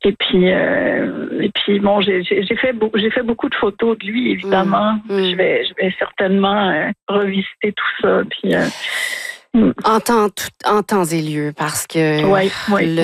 Et puis bon, j'ai fait beaucoup de photos de lui, évidemment. Je vais certainement revisiter tout ça. Puis en temps et lieu, parce que oui.